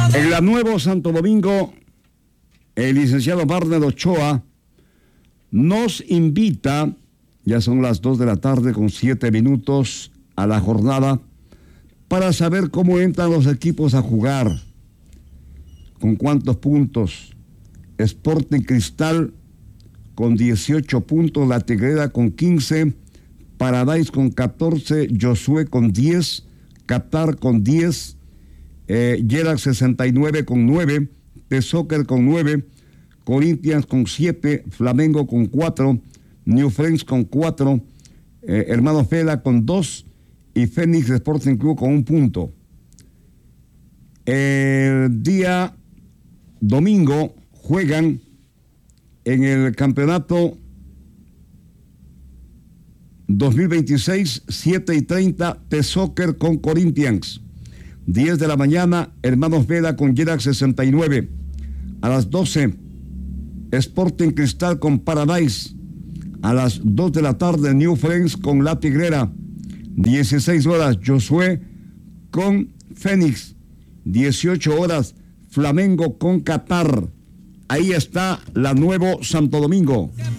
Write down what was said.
En la Nuevo Santo Domingo, el licenciado Barnett Ochoa nos invita, ya son las 2 de la tarde con 7 minutos a la jornada, para saber cómo entran los equipos a jugar, con cuántos puntos. Sporting Cristal con 18 puntos, La Tigrera con 15, Paradise con 14, Josué con 10, Qatar con 10, Gerac 69 con 9, T-Soccer con 9, Corinthians con 7, Flamengo con 4, New Friends con 4, Hermanos Vela con 2 y Fénix Sporting Club con 1 punto. El día domingo juegan en el campeonato 2026, 7:30, T-Soccer con Corinthians. 10 de la mañana, Hermanos Vela con Gerac 69. A las 12, Sporting Cristal con Paradise. A las 2 de la tarde, New Friends con La Tigrera. 16 horas, Josué con Fénix. 18 horas, Flamengo con Qatar. Ahí está la Nuevo Santo Domingo.